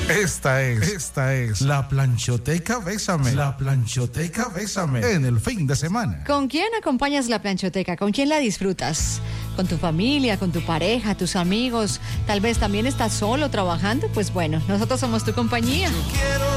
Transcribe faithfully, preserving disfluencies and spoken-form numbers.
Esta es, esta es la Planchoteca Bésame. La Planchoteca Bésame en el fin de semana. ¿Con quién acompañas la planchoteca? ¿Con quién la disfrutas? ¿Con tu familia, con tu pareja, tus amigos? Tal vez también estás solo trabajando. Pues bueno, nosotros somos tu compañía. Quiero